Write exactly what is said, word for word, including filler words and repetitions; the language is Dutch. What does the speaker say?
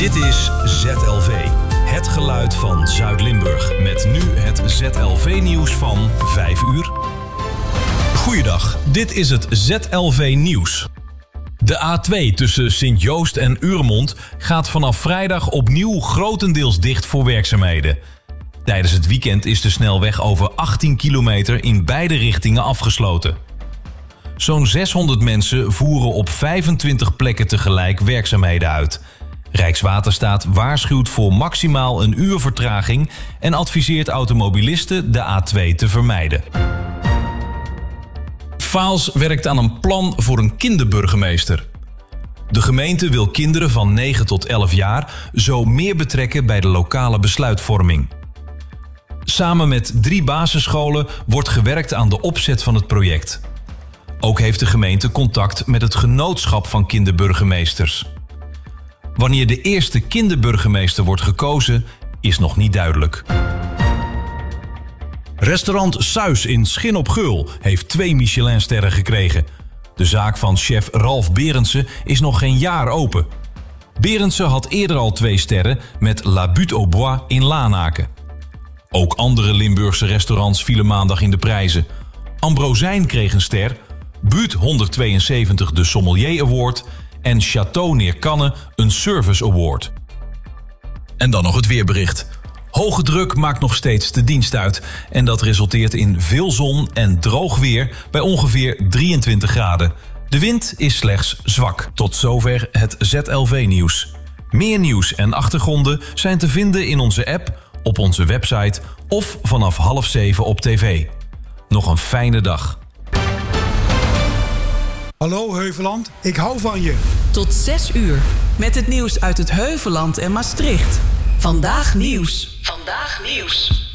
Dit is Z L V, het geluid van Zuid-Limburg. Met nu het Z L V-nieuws van vijf uur. Goeiedag, dit is het Z L V-nieuws. De A twee tussen Sint-Joost en Urmond gaat vanaf vrijdag opnieuw grotendeels dicht voor werkzaamheden. Tijdens het weekend is de snelweg over achttien kilometer in beide richtingen afgesloten. Zo'n zeshonderd mensen voeren op vijfentwintig plekken tegelijk werkzaamheden uit. Rijkswaterstaat waarschuwt voor maximaal een uur vertraging en adviseert automobilisten de A twee te vermijden. Vaals werkt aan een plan voor een kinderburgemeester. De gemeente wil kinderen van negen tot elf jaar zo meer betrekken bij de lokale besluitvorming. Samen met drie basisscholen wordt gewerkt aan de opzet van het project. Ook heeft de gemeente contact met het genootschap van kinderburgemeesters. Wanneer de eerste kinderburgemeester wordt gekozen, is nog niet duidelijk. Restaurant Suis in Schin op Geul heeft twee Michelinsterren gekregen. De zaak van chef Ralf Berendsen is nog geen jaar open. Berendsen had eerder al twee sterren met La Butte au Bois in Lanaken. Ook andere Limburgse restaurants vielen maandag in de prijzen. Ambrosijn kreeg een ster, Buut honderdtweeënzeventig de Sommelier Award en Château Neerkanne een Service Award. En dan nog het weerbericht. Hoge druk maakt nog steeds de dienst uit en dat resulteert in veel zon en droog weer bij ongeveer drieëntwintig graden. De wind is slechts zwak. Tot zover het Z L V-nieuws. Meer nieuws en achtergronden zijn te vinden in onze app, op onze website of vanaf half zeven op tv. Nog een fijne dag. Hallo Heuveland, ik hou van je. Tot zes uur, met het nieuws uit het Heuveland en Maastricht. Vandaag nieuws. Vandaag nieuws.